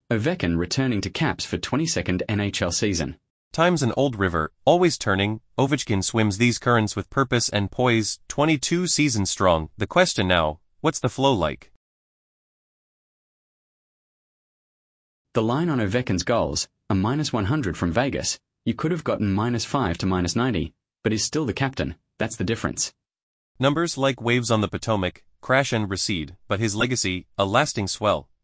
Ovechkin returning to Caps for 22nd NHL season. Time's an old river, always turning. Ovechkin swims these currents with purpose and poise, 22 seasons strong. The question now, what's the flow like? The line on Ovechkin's goals, a -100 from Vegas. You could have gotten -5 to -90, but he's still the captain. That's the difference. Numbers like waves on the Potomac, crash and recede, but his legacy, a lasting swell.